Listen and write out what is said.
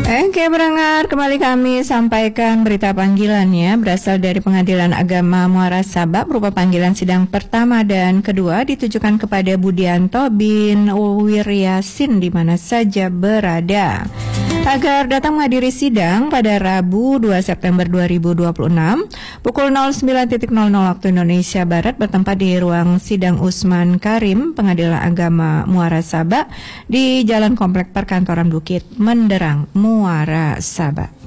Oke, pendengar, kembali kami sampaikan berita panggilannya berasal dari Pengadilan Agama Muara Sabak berupa panggilan sidang pertama dan kedua ditujukan kepada Budianto bin Wiryasin di mana saja berada agar datang menghadiri sidang pada Rabu 2 September 2026 pukul 09.00 waktu Indonesia Barat bertempat di ruang sidang Usman Karim Pengadilan Agama Muara Sabak di Jalan Komplek Perkantoran Bukit Menderang Muara Sabak.